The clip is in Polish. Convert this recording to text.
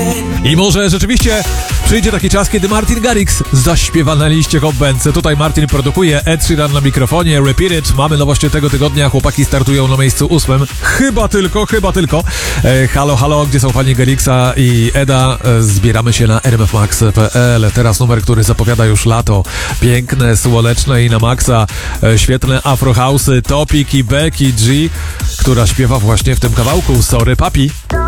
I może rzeczywiście przyjdzie taki czas, kiedy Martin Garrix zaśpiewa na liście Hot Bandce. Tutaj Martin produkuje, Ed Sheeran na mikrofonie, Repeat It. Mamy nowości tego tygodnia, chłopaki startują na miejscu 8. Chyba tylko. Halo, halo, gdzie są fani Garrixa i Eda? Zbieramy się na rmfmax.pl. Teraz numer, który zapowiada już lato. Piękne, słoneczne i na maksa. Świetne afrohouse'y, Topik i Becky G, która śpiewa właśnie w tym kawałku Sorry Papi.